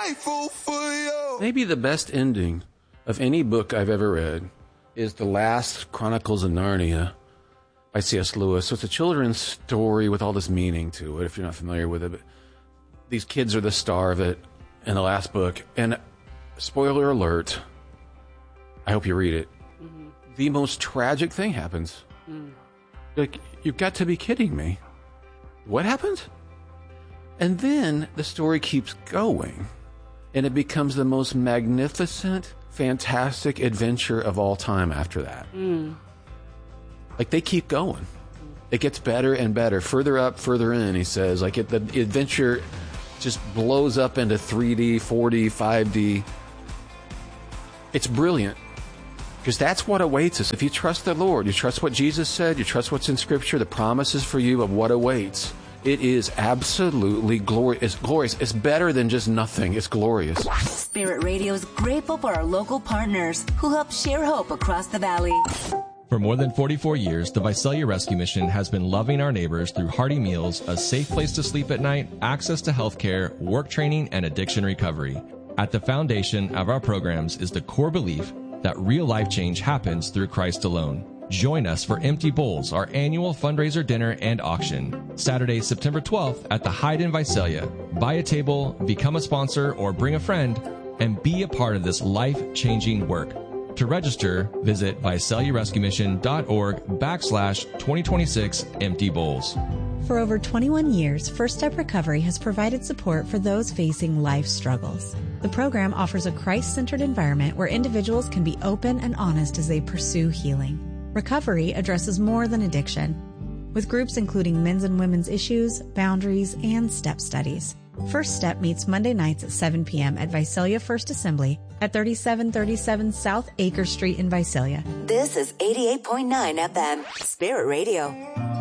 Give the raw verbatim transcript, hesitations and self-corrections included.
grateful for you. Maybe the best ending of any book I've ever read is The Last Chronicles of Narnia by C S Lewis. So it's a children's story with all this meaning to it, if you're not familiar with it. But these kids are the star of it in the last book. And spoiler alert, I hope you read it. Mm-hmm. The most tragic thing happens. Mm. Like, you've got to be kidding me. What happened? And then the story keeps going, and it becomes the most magnificent, fantastic adventure of all time after that. Mm. Like, they keep going. It gets better and better. Further up, further in, he says. Like, it, the adventure just blows up into three D, four D, five D. It's brilliant. Because that's what awaits us. If you trust the Lord, you trust what Jesus said, you trust what's in Scripture, the promises for you of what awaits. It is absolutely glorious. It's glorious. It's better than just nothing. It's glorious. Spirit Radio is grateful for our local partners who help share hope across the valley. For more than forty-four years, the Visalia Rescue Mission has been loving our neighbors through hearty meals, a safe place to sleep at night, access to health care, work training, and addiction recovery. At the foundation of our programs is the core belief that real life change happens through Christ alone. Join us for Empty Bowls, our annual fundraiser dinner and auction, Saturday, September twelfth at the Hyde in Visalia. Buy a table, become a sponsor, or bring a friend, and be a part of this life-changing work. To register, visit VisaliaRescueMission.org backslash 2026 Empty Bowls. For over twenty-one years, First Step Recovery has provided support for those facing life struggles. The program offers a Christ-centered environment where individuals can be open and honest as they pursue healing. Recovery addresses more than addiction, with groups including men's and women's issues, boundaries, and step studies. First Step meets Monday nights at seven p.m. at Visalia First Assembly at thirty-seven thirty-seven South Acre Street in Visalia. This is eighty-eight point nine F M, Spirit Radio.